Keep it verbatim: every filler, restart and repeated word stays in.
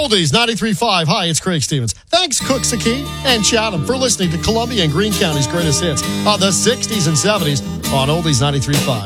Oldies ninety-three point five. Hi, it's Craig Stevens. Thanks, Cooksakee and Chatham, for listening to Columbia and Greene County's greatest hits of the sixties and seventies on Oldies ninety-three point five.